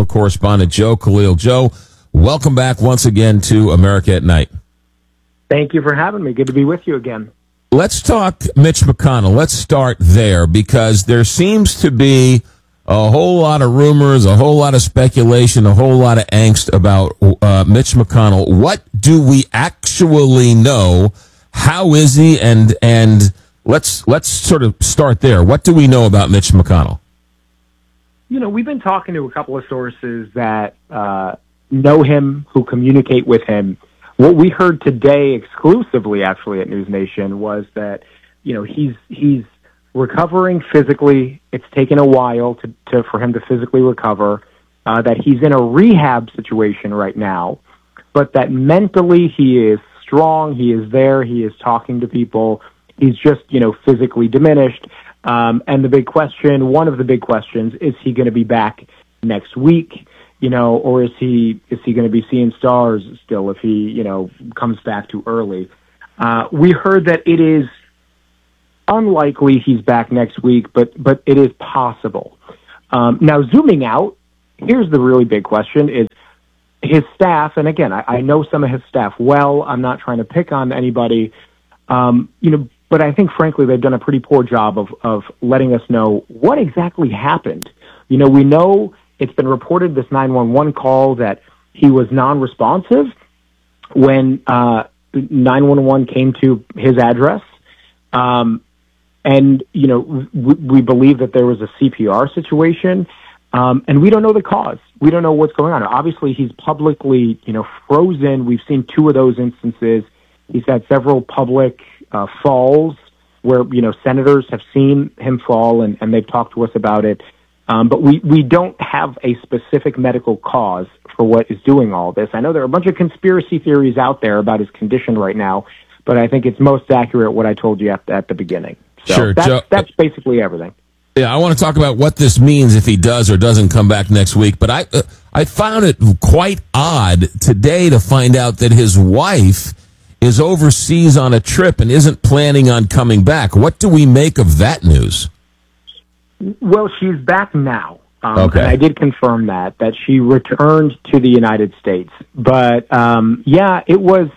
correspondent Joe Khalil. Joe, welcome back once again to America at Night. Thank you for having me. Good to be with you again. Let's talk Mitch McConnell. Let's start there because there seems to be a whole lot of rumors, a whole lot of speculation, a whole lot of angst about Mitch McConnell. What do we actually know? How is he? And let's sort of start there. What do we know about Mitch McConnell? You know, we've been talking to a couple of sources that know him, who communicate with him. What we heard today exclusively, actually, at News Nation was that, you know, he's recovering physically. It's taken a while for him to physically recover, that he's in a rehab situation right now, but that mentally he is strong, he is there, he is talking to people, he's just, you know, physically diminished. And the big question, one of the big questions, is he going to be back next week? You know, or is he going to be seeing stars still if he, you know, comes back too early? We heard that it is unlikely he's back next week, but it is possible. Now, zooming out, here's the really big question: is his staff, and again, I know some of his staff well. I'm not trying to pick on anybody, you know, but I think, frankly, they've done a pretty poor job of letting us know what exactly happened. You know, we know it's been reported, this 911 call, that he was non-responsive when 911 came to his address. And, you know, we believe that there was a CPR situation, and we don't know the cause. We don't know what's going on. Obviously, he's publicly, you know, frozen. We've seen two of those instances. He's had several public falls where, you know, senators have seen him fall, and they've talked to us about it. But we don't have a specific medical cause for what is doing all this. I know there are a bunch of conspiracy theories out there about his condition right now, but I think it's most accurate what I told you at the beginning. So sure, that's basically everything. Yeah, I want to talk about what this means if he does or doesn't come back next week. But I found it quite odd today to find out that his wife is overseas on a trip and isn't planning on coming back. What do we make of that news? Well, she's back now. Okay. And I did confirm that she returned to the United States. But, yeah, it was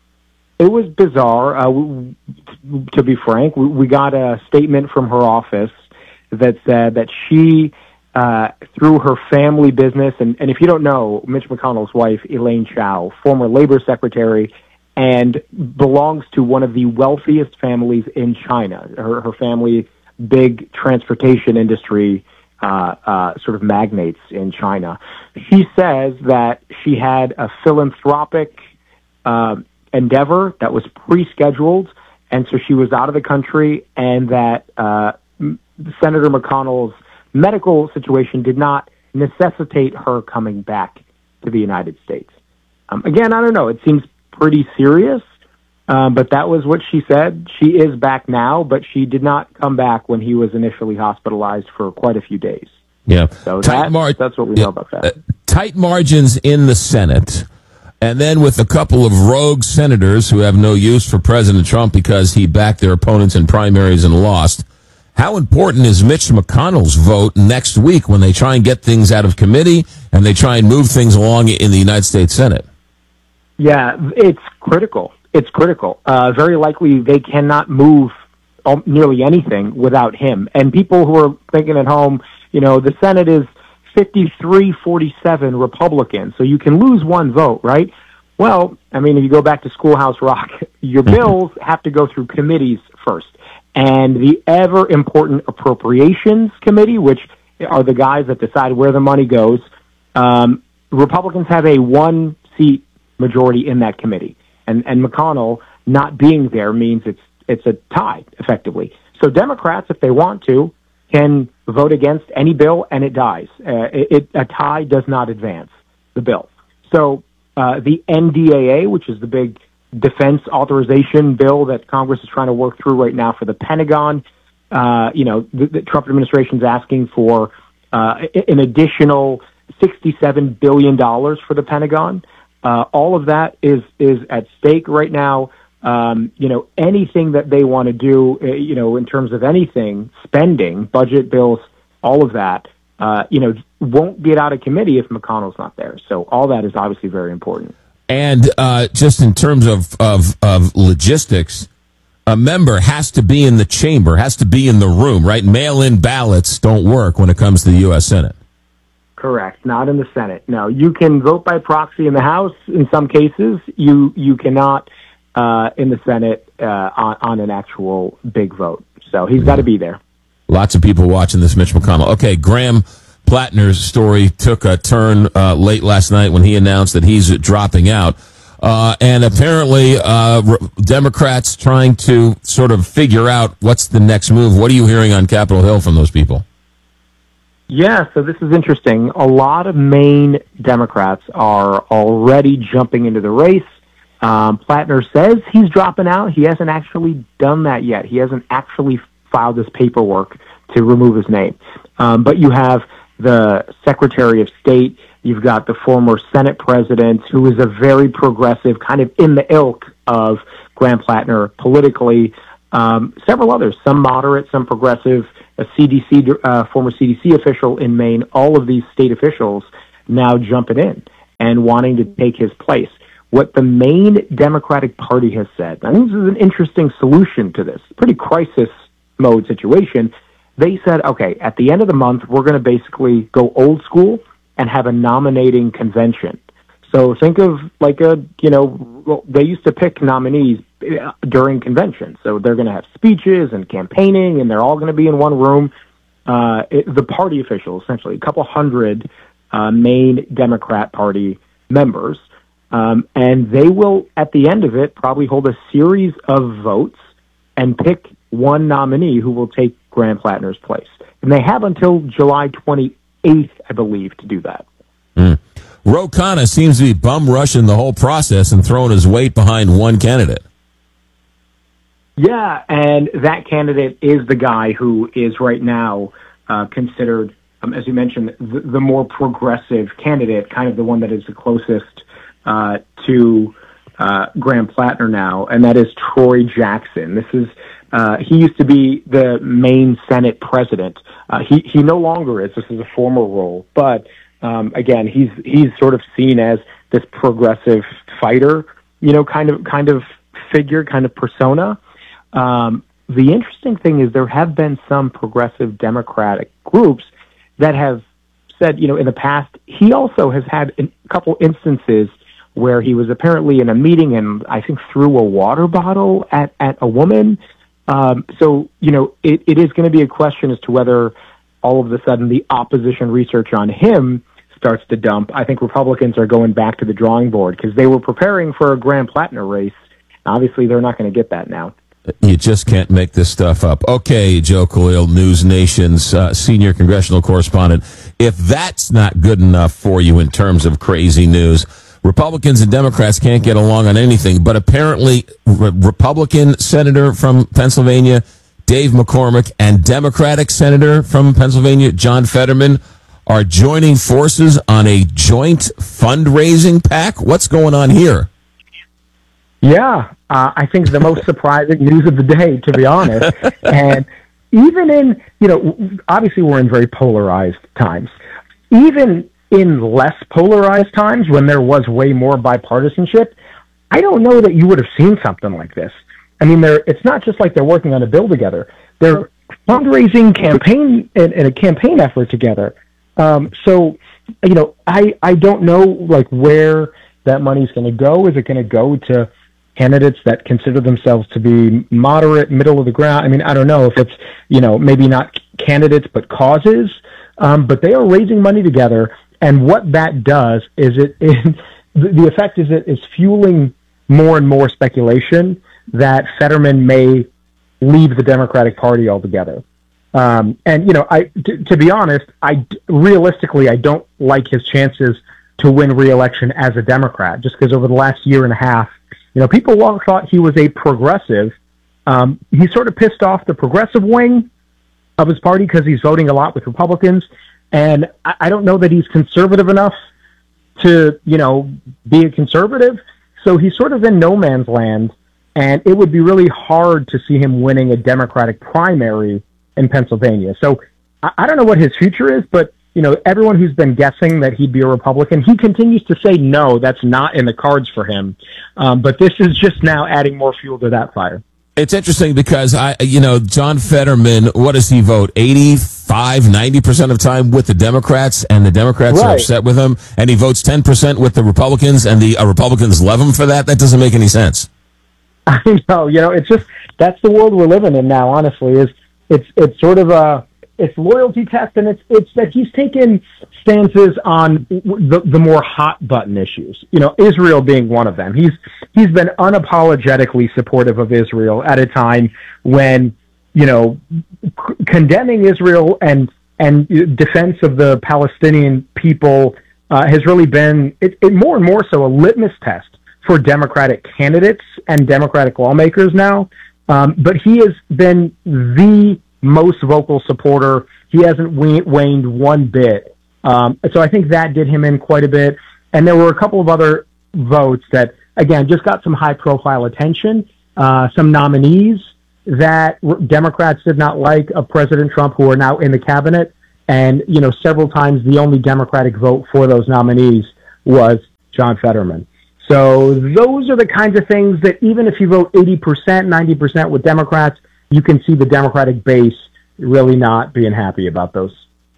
bizarre. To be frank, we got a statement from her office that said that she, through her family business, and if you don't know, Mitch McConnell's wife, Elaine Chao, former labor secretary, and belongs to one of the wealthiest families in China. Her family, big transportation industry sort of magnates in China. She says that she had a philanthropic endeavor that was pre-scheduled, and so she was out of the country, and that Senator McConnell's medical situation did not necessitate her coming back to the United States. Again, I don't know. It seems pretty serious. But that was what she said. She is back now, but she did not come back when he was initially hospitalized for quite a few days. Yeah. So that's what we know about that. Tight margins in the Senate, and then with a couple of rogue senators who have no use for President Trump because he backed their opponents in primaries and lost. How important is Mitch McConnell's vote next week when they try and get things out of committee and they try and move things along in the United States Senate? Yeah, it's critical. It's critical. Very likely they cannot move nearly anything without him. And people who are thinking at home, you know, the Senate is 53-47 Republican, so you can lose one vote, right? Well, I mean, if you go back to Schoolhouse Rock, your bills have to go through committees first. And the ever-important Appropriations Committee, which are the guys that decide where the money goes, Republicans have a one-seat majority in that committee. And McConnell not being there means it's a tie, effectively. So Democrats, if they want to, can vote against any bill and it dies. A tie does not advance the bill. So the NDAA, which is the big defense authorization bill that Congress is trying to work through right now for the Pentagon, the Trump administration is asking for an additional $67 billion for the Pentagon. All of that is at stake right now. Anything that they want to do, in terms of anything, spending, budget bills, all of that, won't get out of committee if McConnell's not there. So all that is obviously very important. And just in terms of logistics, a member has to be in the chamber, has to be in the room, right? Mail-in ballots don't work when it comes to the U.S. Senate. Correct. Not in the Senate. No, you can vote by proxy in the House in some cases. You cannot in the Senate on an actual big vote. So he's got to be there. Lots of people watching this Mitch McConnell. Okay, Graham Plattner's story took a turn late last night when he announced that he's dropping out. And apparently Democrats trying to sort of figure out what's the next move. What are you hearing on Capitol Hill from those people? Yeah, so this is interesting. A lot of Maine Democrats are already jumping into the race. Plattner says he's dropping out. He hasn't actually done that yet. He hasn't actually filed this paperwork to remove his name. But you have the Secretary of State. You've got the former Senate president, who is a very progressive, kind of in the ilk of Graham Plattner politically. Several others, some moderate, some progressive, a former CDC official in Maine, all of these state officials now jumping in and wanting to take his place. What the Maine Democratic Party has said, I think this is an interesting solution to this, pretty crisis mode situation. They said, okay, at the end of the month, we're going to basically go old school and have a nominating convention. So think of like they used to pick nominees during conventions. So they're going to have speeches and campaigning, and they're all going to be in one room. The party officials, essentially, a couple hundred Maine Democrat Party members, and they will, at the end of it, probably hold a series of votes and pick one nominee who will take Graham Plattner's place. And they have until July 28th, I believe, to do that. Ro Khanna seems to be bum rushing the whole process and throwing his weight behind one candidate. Yeah, and that candidate is the guy who is right now considered, as you mentioned, the more progressive candidate, kind of the one that is the closest to Graham Plattner now, and that is Troy Jackson. This is he used to be the Maine Senate president. He no longer is. This is a former role, but again, he's sort of seen as this progressive fighter, kind of figure, kind of persona. The interesting thing is there have been some progressive Democratic groups that have said, in the past, he also has had a couple instances where he was apparently in a meeting and I think threw a water bottle at a woman. So, it is going to be a question as to whether all of a sudden the opposition research on him starts to dump. I think Republicans are going back to the drawing board because they were preparing for a Graham Plattner race. Obviously, they're not going to get that now. You just can't make this stuff up. Okay, Joe Khalil, News Nation's senior congressional correspondent. If that's not good enough for you in terms of crazy news, Republicans and Democrats can't get along on anything, but apparently Republican Senator from Pennsylvania, Dave McCormick, and Democratic Senator from Pennsylvania, John Fetterman, are joining forces on a joint fundraising PAC. What's going on here? Yeah, I think the most surprising news of the day, to be honest. And even in, obviously we're in very polarized times. Even in less polarized times, when there was way more bipartisanship, I don't know that you would have seen something like this. I mean, it's not just like they're working on a bill together. They're fundraising campaign and a campaign effort together. So, I don't know like where that money's going to go. Is it going to go to candidates that consider themselves to be moderate, middle of the ground? I mean, I don't know if it's, maybe not candidates, but causes. But they are raising money together. And what that does is the effect is it is fueling more and more speculation that Fetterman may leave the Democratic Party altogether. And, to be honest, realistically, I don't like his chances to win re-election as a Democrat, just because over the last year and a half, people all thought he was a progressive. He sort of pissed off the progressive wing of his party because he's voting a lot with Republicans. And I don't know that he's conservative enough to, be a conservative. So he's sort of in no man's land. And it would be really hard to see him winning a Democratic primary in Pennsylvania. So I don't know what his future is, but everyone who's been guessing that he'd be a Republican, he continues to say no, that's not in the cards for him. But this is just now adding more fuel to that fire. It's interesting because John Fetterman, what does he vote? 90% of time with the Democrats, and the Democrats are upset with him, and he votes 10% with the Republicans, and the Republicans love him for that? That doesn't make any sense. I know, it's just, that's the world we're living in now, honestly, it's sort of it's loyalty test, and it's that he's taken stances on the more hot button issues. Israel being one of them. He's been unapologetically supportive of Israel at a time when condemning Israel and defense of the Palestinian people has really been it more and more so a litmus test for Democratic candidates and Democratic lawmakers now. But he has been the most vocal supporter. He hasn't waned one bit. So I think that did him in quite a bit. And there were a couple of other votes that, again, just got some high-profile attention. Some nominees that Democrats did not like of President Trump who are now in the cabinet. And, several times the only Democratic vote for those nominees was John Fetterman. So those are the kinds of things that even if you vote 80%, 90% with Democrats, you can see the Democratic base really not being happy about those.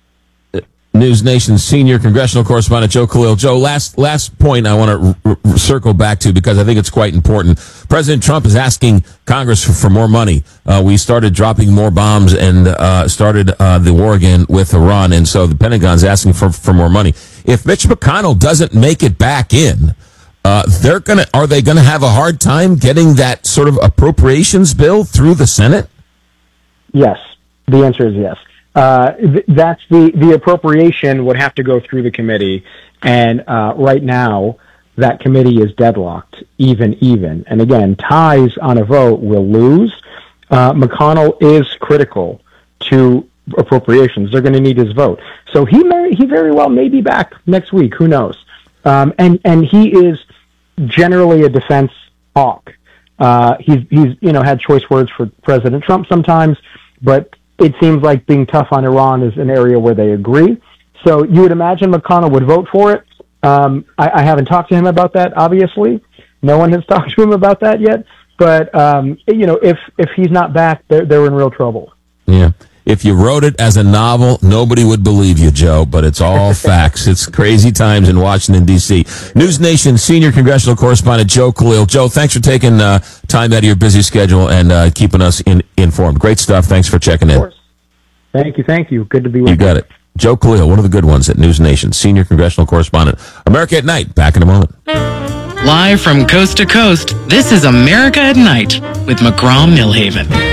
News Nation's senior congressional correspondent Joe Khalil. Joe, last point I want to circle back to because I think it's quite important. President Trump is asking Congress for more money. We started dropping more bombs and started the war again with Iran, and so the Pentagon's asking for more money. If Mitch McConnell doesn't make it back in, are they gonna have a hard time getting that sort of appropriations bill through the Senate? Yes, the answer is yes. That's the appropriation would have to go through the committee, and right now that committee is deadlocked, even. And again, ties on a vote will lose. McConnell is critical to appropriations. They're going to need his vote, so he very well may be back next week. Who knows? And he is generally a defense hawk. He's had choice words for President Trump sometimes, but it seems like being tough on Iran is an area where they agree. So you would imagine McConnell would vote for it. I haven't talked to him about that, obviously. No one has talked to him about that yet. But, if he's not back, they're in real trouble. Yeah. If you wrote it as a novel, nobody would believe you, Joe, but it's all facts. It's crazy times in Washington, D.C. News Nation senior congressional correspondent Joe Khalil. Joe, thanks for taking time out of your busy schedule and keeping us informed. Great stuff. Thanks for checking in. Of course. Thank you. Good to be with you. You got it. Joe Khalil, one of the good ones at News Nation, senior congressional correspondent. America at Night, back in a moment. Live from coast to coast, this is America at Night with McGraw Millhaven.